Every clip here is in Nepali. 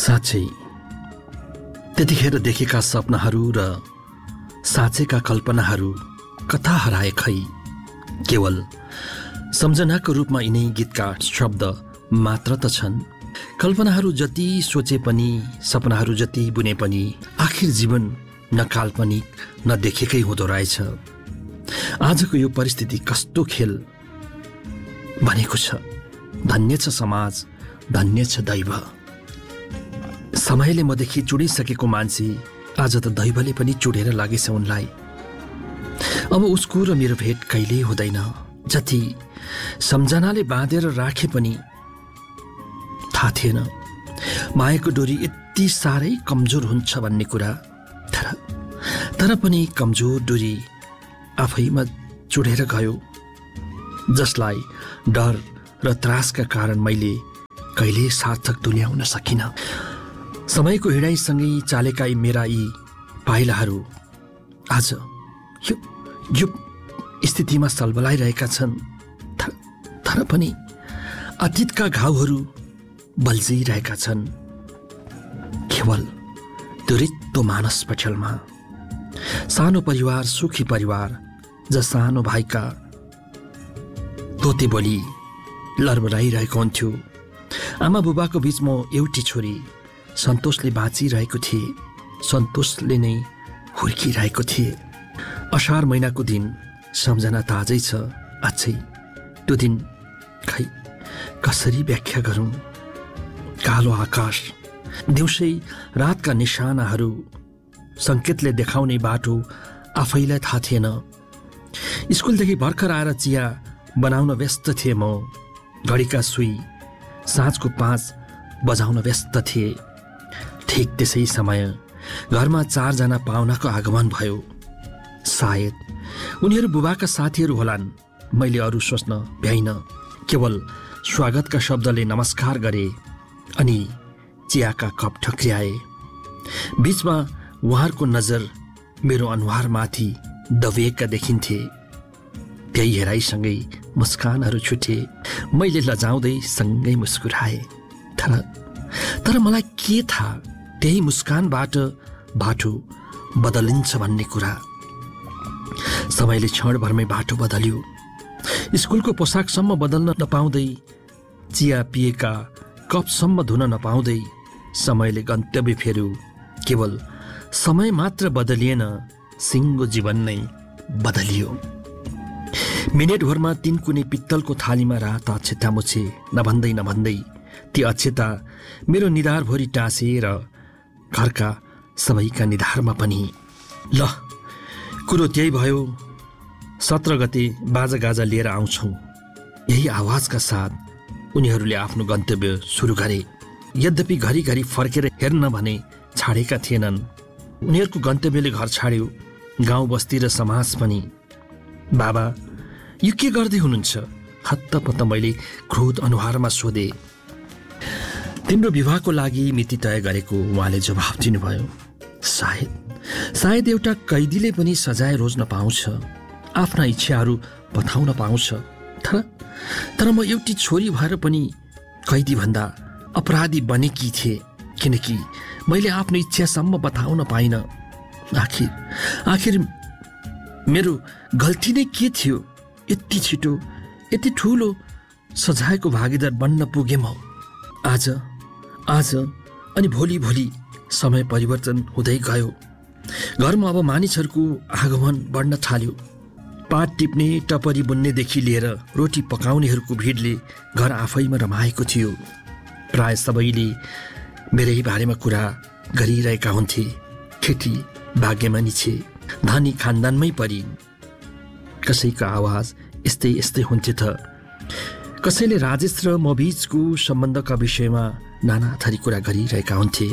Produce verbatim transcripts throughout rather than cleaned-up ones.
साँच्चै त्यतिखेर देखेका सपनाहरू र साँचेका कल्पनाहरू कता हराए खै। केवल सम्झनाको रूपमा यिनै गीतका शब्द मात्र त छन्। कल्पनाहरू जति सोचे पनि, सपनाहरू जति बुने पनि आखिर जीवन न काल्पनिक न देखेकै हुँदो रहेछ। आजको यो परिस्थिति कस्तो खेल बनेको छ। धन्य छ समाज, धन्य छ दैव। समयले मदेखि चुडिसकेको मान्छे आज त दैवले पनि चुडेर लागेछ उनलाई। अब उसको र मेरो भेट कहिल्यै हुँदैन। जति सम्झनाले बाँधेर राखे पनि थाहा थिएन मायाको डोरी यति साह्रै कमजोर हुन्छ भन्ने कुरा। तर तर पनि कमजोर डोरी आफैमा चुडेर गयो, जसलाई डर र त्रासका कारण मैले कहिले सार्थक तुल्याउन सकिनँ। समयको हिँडाइसँगै चालेका मेरा यी पाइलाहरू आज यो यो स्थितिमा सलबलाइरहेका छन्। तर पनि अतीतका घाउहरू बल्झिरहेका छन् केवल त्यो रित्तो मानस पटलमा। सानो परिवार, सुखी परिवार, ज सानो भाइका तोते बोली लरबराइरहेको हुन्थ्यो। आमा बुबाको बीच म एउटी छोरी सन्तोषले बाँचिरहेको थिए, सन्तोषले नै हुर्किरहेको थिए। असार महिनाको दिन सम्झना ताजै छ अझै। त्यो दिन खै कसरी व्याख्या गरौँ। कालो आकाश, दिउँसै रातका निशानाहरू, सङ्केतले देखाउने बाटो आफैलाई थाहा थिएन। स्कुलदेखि भर्खर आएर चिया बनाउन व्यस्त थिएँ म। घडीका सुई साँझको पाँच बजाउन व्यस्त थिए। ठिक त्यसै समय घरमा चारजना पाहुनाको आगमन भयो। सायद उनीहरू बुबाका साथीहरू होलान्। मैले अरू सोच्न भ्याइनँ। केवल स्वागतका शब्दले नमस्कार गरे अनि चियाका कप ठक्र्याए। बीचमा उहाँहरूको नजर मेरो अनुहारमाथि दबिएका देखिन्थे। त्यही हेराइसँगै मुस्कानहरू छुटे। मैले लजाउँदै सँगै मुस्कुराए। तर तर मलाई के थाहा त्यही मुस्कानबाट बाटो बदलिन्छ भन्ने कुरा। समयले क्षणभरमै बाटो बदल्यो। स्कुलको पोसाकसम्म बदल्न नपाउँदै, चिया पिएका कपसम्म धुन नपाउँदै समयले गन्तव्य फेर्यो। केवल समय मात्र बदलिएन, सिङ्गो जीवन नै बदलियो। मिनेटभरमा तीन कुनै पित्तलको थालीमा रात अक्षता मुछे। नभन्दै नभन्दै ती अक्षता मेरो निधारभरि टाँसे र घरका सबैका निधारमा पनि। ल, कुरो त्यही भयो। सत्र गते बाजागाजा लिएर आउँछौँ। यही आवाजका साथ उनीहरूले आफ्नो गन्तव्य सुरु गरे। यद्यपि घरिघरि फर्केर हेर्न भने छाडेका थिएनन्। उनीहरूको गन्तव्यले घर छाड्यो, गाउँ बस्ती र समाज पनि। बाबा, यो के गर्दै हुनुहुन्छ? हत्तपत्त मैले क्रोध अनुहारमा सोधे। तिम्रो विवाहको लागि मिति तय गरेको, उहाँले जवाफ दिनुभयो। सायद सायद एउटा कैदीले पनि सजाय रोज्न पाउँछ, आफ्ना इच्छाहरू बताउन पाउँछ। तर तर म एउटी छोरी भएर पनि कैदीभन्दा अपराधी बनेकी थिएँ, किनकि मैले आफ्नो इच्छासम्म बताउन पाइनँ। आखिर आखिर मेरो गल्ती नै के थियो? यति छिटो यति ठुलो सजायको भागीदार बन्न पुगेँ म। आज आज अनि भोलि भोलि समय परिवर्तन हुँदै गयो। घरमा अब मानिसहरूको आगमन बढ्न थाल्यो। पात टिप्ने, टपरी बुन्नेदेखि लिएर रोटी पकाउनेहरूको भिडले घर आफैमा रमाएको थियो। प्राय सबैले मेरै बारेमा कुरा गरिरहेका हुन्थे। केटी भाग्यमानी छे, धनी खानदानमै परि। कसैको आवाज यस्तै यस्तै हुन्थ्यो त। कसैले राजेश र म बीचको सम्बन्धका विषयमा नाना थरी कुरा गरिरहेका हुन्थे।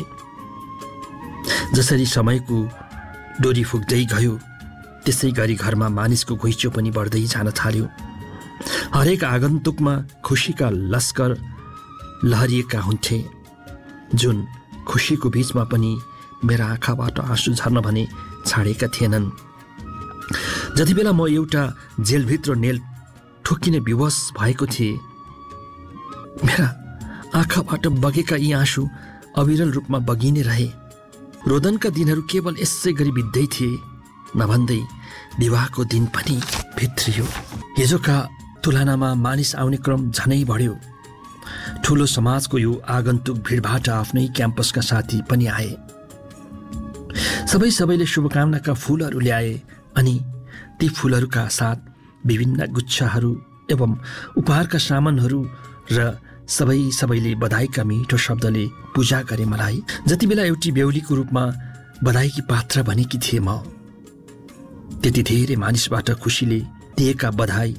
जसरी समयको डोरी फुक्दै गयो, त्यसै गरी घरमा मानिसको घुइँचो पनि बढ्दै जान थाल्यो। हरेक आगन्तुकमा खुसीका लस्कर लहरिएका हुन्थे, जुन खुसीको बीचमा पनि मेरा आँखाबाट आँसु झर्न भने छाडेका थिएनन्। जति बेला म एउटा जेलभित्र नेल ठोकिने विवश भएको थिएँ, मेरा आँखाबाट बगेका यी आँसु अविरल रूपमा बगिने रहे। रोदनका दिनहरू केवल यसै गरी बित्दै थिए, नभन्दै विवाहको दिन पनि भित्रियो। हिजोका तुलनामा मानिस आउने क्रम झनै बढ्यो। ठुलो समाजको यो आगन्तुक भिडबाट आफ्नै क्याम्पसका साथी पनि आए। सबै सबैले शुभकामनाका फूलहरू ल्याए अनि ती फूलहरूका साथ विभिन्न गुच्छाहरू एवं उपहारका सामानहरू र सबै सबैले बधाईका मिठो शब्दले पूजा गरे मलाई। जति बेला एउटी बेहुलीको रूपमा बधाईकी पात्र बनेकी थिए म, त्यति धेरै मानिसबाट खुसीले दिएका बधाई।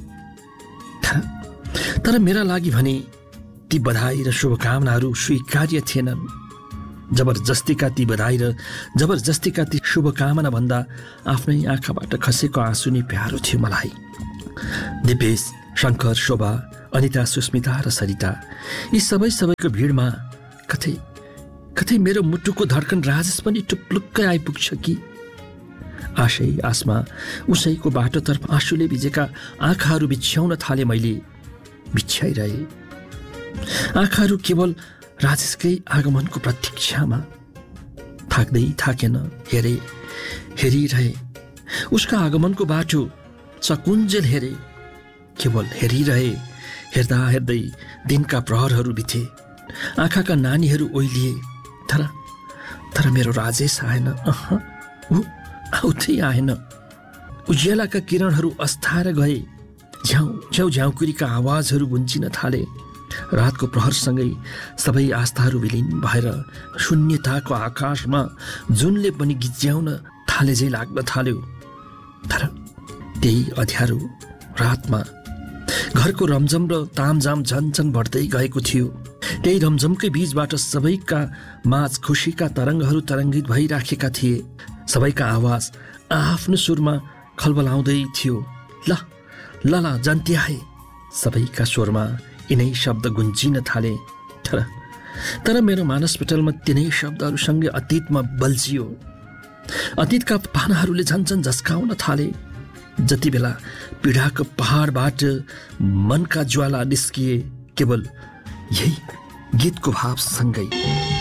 तर मेरा लागि भने ती बधाई र शुभकामनाहरू स्वीकार्य थिएनन्। जबरजस्तीका ती बधाई र जबरजस्तीका ती शुभकामना भन्दा आफ्नै आँखाबाट खसेको आँसु नै प्यारो थियो मलाई। दिपेश, शङ्कर, शोभा, अनिता, सुस्मिता र सरिता, यी सबै सबैको भिडमा कतै कतै मेरो मुटुको धड्कन राजेश पनि टुप्लुक्कै आइपुग्छ कि। आशै आसमा उसैको बाटोतर्फ आँसुले भिजेका आँखाहरू बिछ्याउन थाले। मैले बिछ्याइरहे आँखाहरू केवल राजेशकै आगमनको प्रतीक्षामा। थाक्दै थाकेन, हेरे हेरिरहे उसका आगमनको बाटो सकुन्जेल हेरे, केवल हेरिरहे। हेर्दा हेर्दै दिनका प्रहरहरू बिते, आँखाका नानीहरू ओइलिए। तर तर मेरो राजेश आएन। अह ऊ आउँदै आएन। उज्यालाका किरणहरू अस्ताएर गए। झ्याउ झ्याउ झ्याउकुरीका आवाजहरू गुन्जिन थाले। रातको प्रहरसँगै सबै आस्थाहरू विलीन भएर शून्यताको आकाशमा जुनले पनि गिज्याउन थाले झै लाग्न थाल्यो। तर त्यही अँध्यारो रातमा घरको रमझम र तामझाम झन्झन बढ्दै गएको थियो। त्यही रमझमकै बीचबाट सबैका माझ खुसीका तरङ्गहरू तरङ्गित भइराखेका थिए। सबैका आवाज आफ्नो सुरमा खलबलाउँदै थियो। ल ल ल जन्त्याए, सबैका स्वरमा यिनै शब्द गुन्जिन थाले। तर तर मेरो मानसपटलमा तिनै शब्दहरूसँगै अतीतमा बल्झियो। अतीतका पानाहरूले झन्झन झस्काउन थाले। जति बेला पीडाको पहाडबाट मनका ज्वाला निस्किए, केवल यही गीतको भावसँगै।